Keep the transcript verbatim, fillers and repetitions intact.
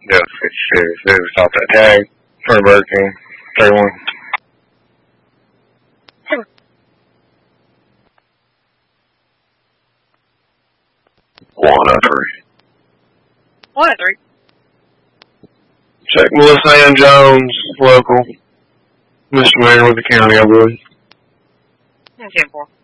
Yeah, fifty-six. They just stop that tag. For Burger King. thirty-one. One oh three. One oh three. Check Melissa Ann Jones, local. Mister Mayor with the county, I believe. ten four.